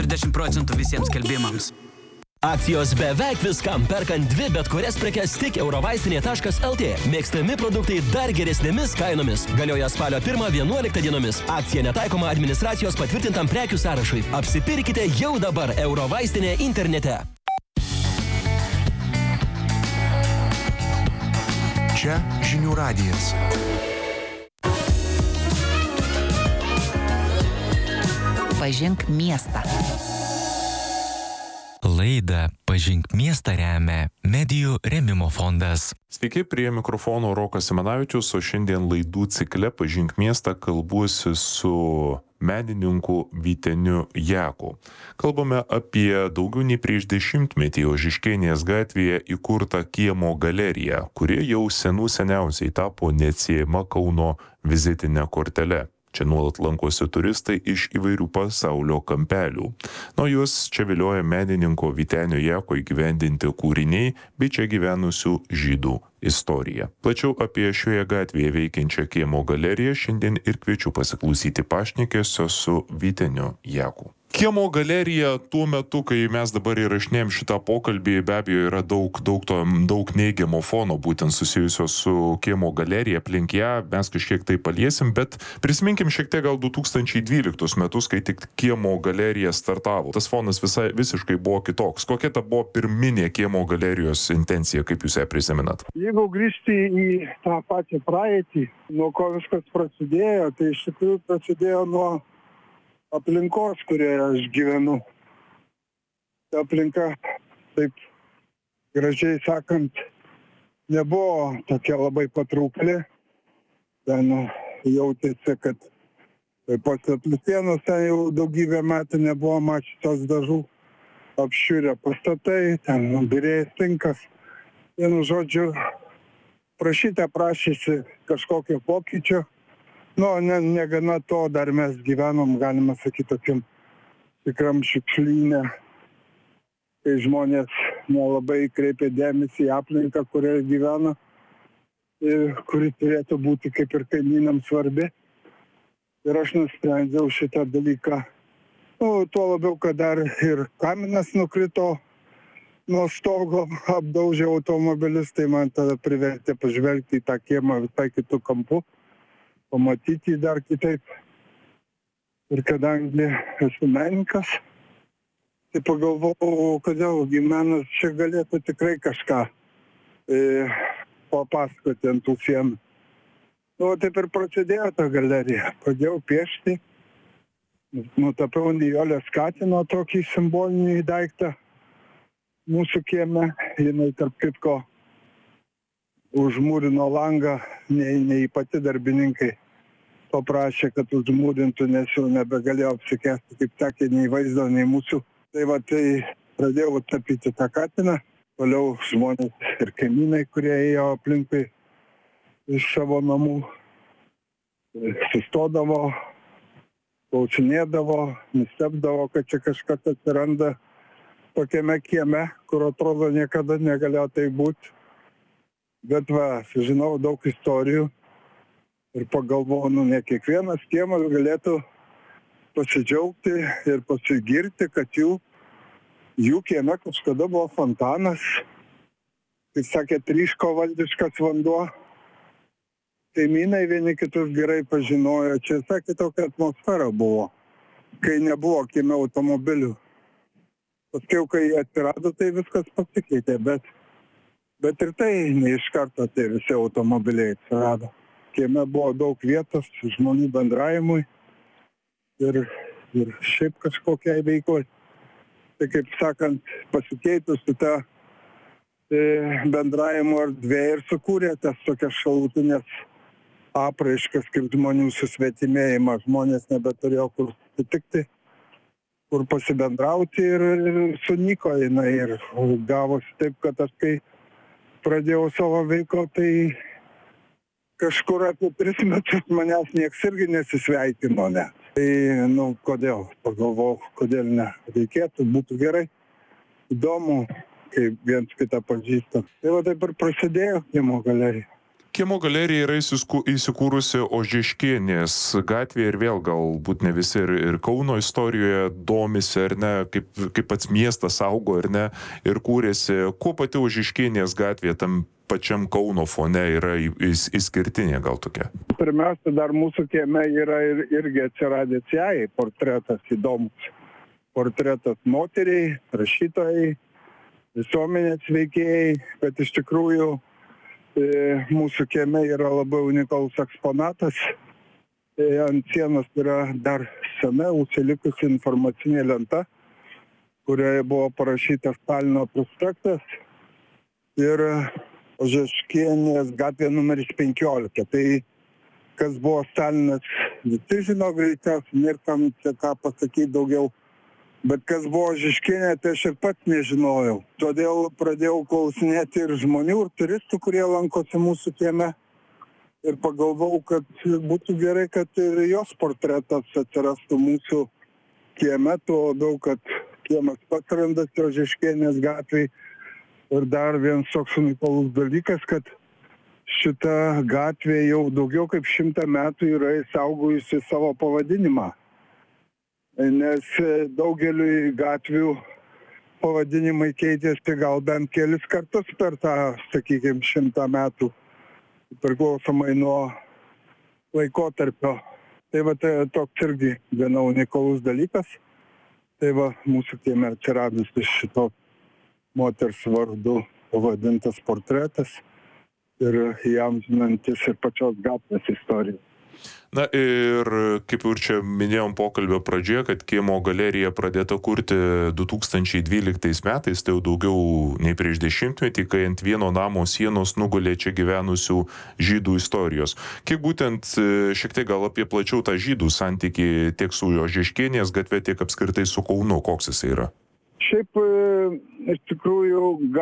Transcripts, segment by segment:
40% visiems skelbimams. Akcijos beveik viskam, perkant 2 bet kurias prekes tik eurovaistinė.lt. Mėgstami produktai dar geresnėmis kainomis. Galioja spalio 1-11 dienomis. Akcija netaikoma administracijos patvirtintam prekių sąrašui. Apsipirkite jau dabar Eurovaistinė internete. Čia Žinių radijas. Pažink miestą. Laidą Pažink miestą remia Medijų rėmimo fondas. Sveiki, prie mikrofono Rokas Simanavičius, o šiandien laidų cikle Pažink miestą kalbuosi su menininku Vyteniu Jaku. Kalbame apie daugiau nei prieš 10-metį Ožiškėnės gatvėje įkurtą kiemo galeriją, kuri jau seniausiai tapo neatsiejama Kauno vizitinė kortele. Čia nuolat lankosi turistai iš įvairių pasaulio kampelių. Nuo juos čia vilioja menininko Vytenio Jako įgyvendinti kūriniai bei čia gyvenusių žydų istorija. Plačiau apie šioje gatvėje veikiančią kiemo galeriją šiandien ir kviečiu pasiklausyti pašnekesio su Vyteniu Jaku. Kiemo galerija tuo metu, kai mes dabar įrašinėjom šitą pokalbį, be abejo yra daug neigiamo fono būtent susijusio su kiemo galerija, aplink ją mes kažkiek tai paliesim, bet prisiminkim šiek tiek gal 2012 metus, kai tik kiemo galerija startavo. Tas fonas visiškai buvo kitoks. Kokia ta buvo pirminė kiemo galerijos intencija, kaip jūs ją prisimenat? Jeigu grįžti į tą pačią praeitį, nuo ko viskas prasidėjo, tai iš tikrųjų prasidėjo nuo aplinkos, kurioje aš gyvenu. Ta aplinka, taip gražiai sakant, nebuvo tokia labai patraukli. Ten jautėsi, kad po Pliusėnus ten jau daugybę metų nebuvo mačiusios dažų, apšiurę pastatai, ten birėjęs tinkas. Vienu žodžiu, prašėsi kažkokio pokyčio. Negana to, dar mes gyvenom, galima sakyti, tokiam tikram šiukšlyne, kai žmonės nelabai kreipia dėmesį į aplinką, kurioje gyvena ir kuri turėtų būti kaip ir kaimynams svarbi. Ir aš nusprendžiau šitą dalyką. Tuo labiau, kad dar ir kaminas nukrito nuo stogo, apdaužė automobilis, tai man tada privertė pažvelgti į tą kiemą visai kitų kampų, pamatyti jį dar kitaip. Ir kadangi esu menininkas, tai pagalvojau, kodėl menas čia galėtų tikrai kažką papasakoti ant tų sienų. Taip ir prasidėjo ta galerija. Pradėjau piešti, nutapiau Nijolės Katino tokį simbolinį daiktą mūsų kieme. Jinai, tarp kitko, užmūrino langą, nei pati darbininkai paprašė, kad užmūrintų, nes jau nebegalėjo apsikesti, kaip sakė, nei vaizdo, nei mūsų. Tai pradėjau tapyti tą katiną. Toliau žmonės ir kaimynai, kurie ėjo aplinkui iš savo namų, sustodavo, klausinėdavo, nustebdavo, kad čia kažkas atsiranda tokiame kieme, kur atrodo niekada negalėjo tai būti. Bet sužinau daug istorijų ir pagalvojau, ne kiekvienas kiemas galėtų pasidžiaugti ir pasigirti, kad jų kieme kažkada buvo fontanas, kaip sakė, tryško valdiškas vanduo. Kaimynai vieni kitus gerai pažinojo, čia sakė, tokia atmosfera buvo, kai nebuvo kieme automobilių. Paskiau, kai atsirado, tai viskas pasikeitė, bet ir tai ne iš karto tai visi automobiliai atsirado. Kieme buvo daug vietos žmonių bendravimui ir šiaip kažkokiai veiklai. Tai kaip sakant, pasikeitusi ta bendravimo erdvė ir sukūrė tas tokias šalutinės apraiškas kaip žmonių susvetimėjimą. Žmonės nebeturėjo kur sutikti, kur pasibendrauti ir sunyko jinai. Ir gavosi taip, kad aš kai pradėjau savo veiklą, tai kažkur apie 3 metus manęs nieks irgi nesisveikino, ne. Tai, kodėl? Pagalvojau, kodėl ne. Reikėtų, būtų gerai, įdomu, kaip viens kitą pažįstam. Tai taip ir prasidėjo kiemo galerija. Kiemo galerija yra įsikūrusi Ožeškienės gatvėje ir vėl galbūt ne visi ir Kauno istorijoje domisi, ar ne, kaip pats miestas augo, ar ne, ir kūrėsi. Kuo pati Ožeškienės gatvė tam pačiam Kauno fone yra išskirtinė gal tokia? Pirmiausia, dar mūsų kieme yra irgi atsiradęs jai portretas įdomus. Portretas moteriai, rašytojai, visuomenės veikėjai, bet iš tikrųjų mūsų kieme yra labai unikalus eksponatas. Ant sienos yra dar sena užsilikusi informacinė lenta, kurioje buvo parašytas Stalino prospektas ir Ožeškienės gatvė numeris 15. Tai kas buvo Stalinas, visi žino greičiausiai, nėr kam čia ką pasakyti daugiau. Bet kas buvo Ožeškienė, tai aš ir pats nežinojau. Todėl pradėjau klausinėti ir žmonių, ir turistų, kurie lankosi mūsų kieme. Ir pagalvojau, kad būtų gerai, kad ir jos portretas atsirastų mūsų kieme. Tuo labiau, kad kiemas pats randasi Ožeškienės gatvėje. Ir dar vienas toks unikalus dalykas, kad šita gatvė jau daugiau kaip 100 metų yra išsaugojusi savo pavadinimą. Nes daugeliui gatvių pavadinimai keitėsi gal bent kelis kartus per tą, sakykime, 100 metų, priklausomai nuo laikotarpio. Tai va, tai toks irgi viena unikalus dalykas. Tai va, mūsų kieme atsiradus šito moters vardu pavadintas portretas ir įamžinantis ir pačios gatvės istoriją. Na ir kaip ir čia minėjom pokalbio pradžioje, kad kiemo galerija pradėta kurti 2012 metais, tai jau daugiau nei prieš 10-metį, kai ant vieno namo sienos nugulė čia gyvenusių žydų istorijos. Kiek būtent šiek tiek gal apie plačiau tą žydų santykį tiek su Ožeškienės gatve, tiek apskritai su Kaunu, koks jis yra? Šiaip iš tikrųjų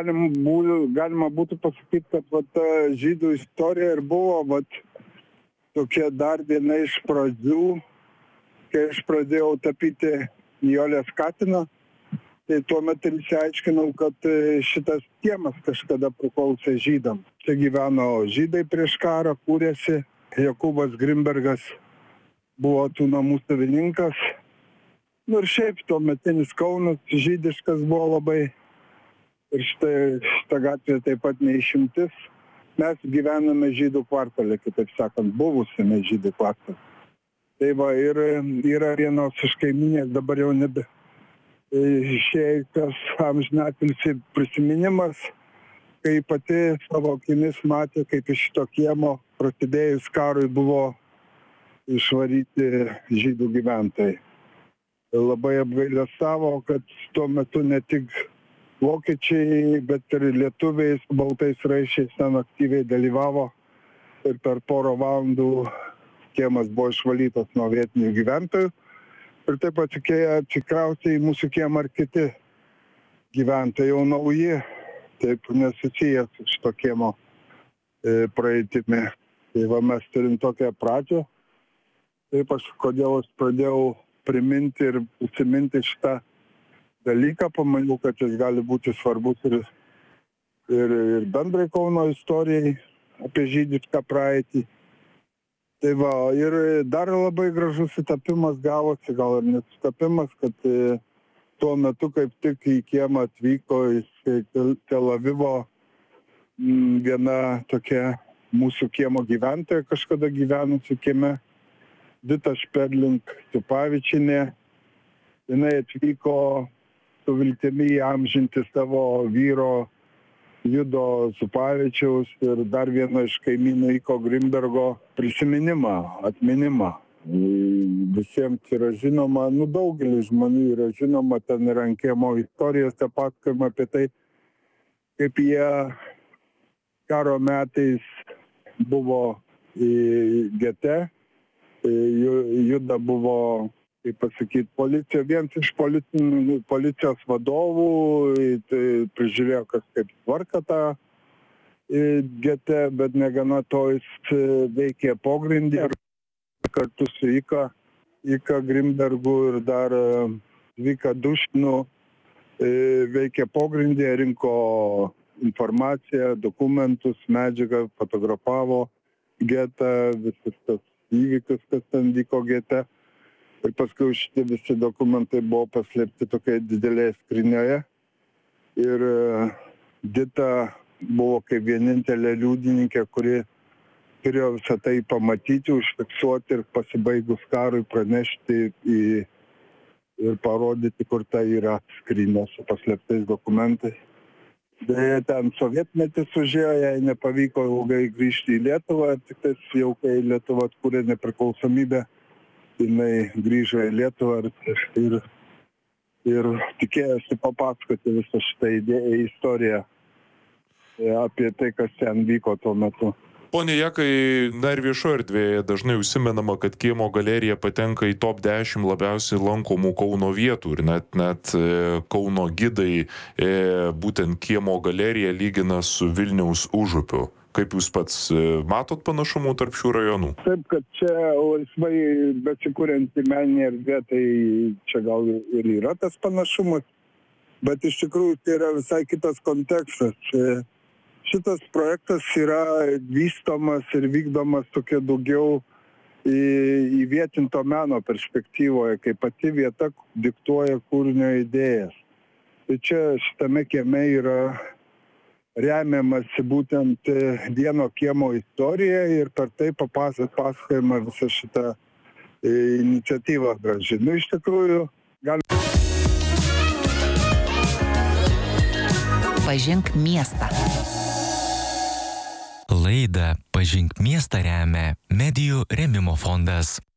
galima būtų pasakyti, kad ta žydų istorija ir buvo tokia dar viena iš pradžių, kai aš pradėjau tapyti Nijolės Katiną, tai tuomet ir išsiaiškinau, kad šitas kiemas kažkada priklausė žydams. Čia gyveno žydai prieš karą, kūrėsi, Jokūbas Grimbergas buvo tų namų savininkas. Ir šiaip tuometinis Kaunas žydiškas buvo labai, ir šita gatvė taip pat neišimtis. Mes gyvename žydų kvartale, kitaip sakant, buvusiame žydų kvartale. Tai va, ir yra vienos iš kaiminės, dabar jau nebe išėjusios amžinatilsį prisiminimas, kai pati savo akimis matė, kaip iš šito kiemo prasidėjus karui buvo išvaryti žydų gyventojai. Labai apgailestavo, kad tuo metu ne tik vokiečiai, bet ir lietuviai su baltais raiščiais ten aktyviai dalyvavo ir per porą valandų kiemas buvo išvalytas nuo vietinių gyventojų. Ir taip atsikraustė į mūsų kiemą ir kiti gyventojai jau nauji, taip nesusiję su šito kiemo praeitimi. Tai va, mes turim tokią pradžią. Taip kodėl aš pradėjau priminti ir užsiminti šitą dalyką, pamaniau, kad jis gali būti svarbus ir bendrai Kauno istorijai apie žydišką praeitį. Tai va, ir dar labai gražus sutapimas gavosi, gal ir nesutapimas, kad tuo metu kaip tik į kiemą atvyko iš Tel Avivo viena tokia mūsų kiemo gyventoja, kažkada gyvenusi kieme, Dita Šperlink-Tupavičienė. Jinai atvyko su viltimi įamžinti savo vyro Judo Zupavičiaus ir dar vieno iš kaimynų Iko Grimbergo prisiminimą, atminimą. Visiems yra žinoma, daugelis žmonių yra žinoma, ten yra ant kiemo istorijose pasakojama apie tai, kaip jie karo metais buvo gete. Juda buvo, kaip pasakyti, vienas iš policijos vadovų, tai prižiūrėjo kažkaip tvarką tą gete, bet negana to jis veikė pogrindį kartu su Ika Grimbergu ir dar Vika Dušnu veikė pogrindį, rinko informaciją, dokumentus, medžiagą, fotografavo getą, visus tas įvykius, kas ten vyko gete. Ir paskui šitie visi dokumentai buvo paslėpti tokioje didelėje skrinioje. Ir Dita buvo kaip vienintelė liudininkė, kuri turėjo visą tai pamatyti, užfiksuoti ir pasibaigus karui pranešti ir parodyti, kur tai yra skrinė su paslėptais dokumentais. Deja, ten sovietmetis užėjo, jai nepavyko ilgai grįžti į Lietuvą, tik tais jau kai Lietuva atkūrė nepriklausomybę, jinai grįžo į Lietuvą ir tikėjosi papasakoti visą šitą istoriją apie tai, kas ten vyko tuo metu. Pone Jakai, na ir viešoje erdvėje dažnai užsimenama, kad Kiemo galerija patenka į top 10 labiausiai lankomų Kauno vietų ir net Kauno gidai būtent Kiemo galeriją lygina su Vilniaus Užupiu. Kaip jūs pats matot panašumų tarp šių rajonų? Taip, kad čia laisvai besikurianti meninė erdvė, tai čia gal ir yra tas panašumas, bet iš tikrųjų tai yra visai kitas kontekstas. Šitas projektas yra vystomas ir vykdomas tokia daugiau įvietinto meno perspektyvoje, kai pati vieta diktuoja kūrinio idėjas. Tai čia šitame kieme yra remiamasi būtent vieno kiemo istorija ir per tai papasakojama visą šitą iniciatyvą graži. Nu, iš tikrųjų, Pažink miestą. Laidą Pažink miestą remia Medijų rėmimo fondas.